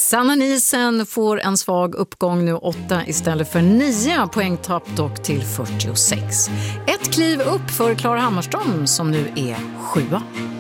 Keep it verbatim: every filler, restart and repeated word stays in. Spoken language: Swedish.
Sanna Nielsen får en svag uppgång nu, åtta istället för nio, poängtapp dock till fyrtiosex. Ett kliv upp för Klara Hammarström som nu är sjua.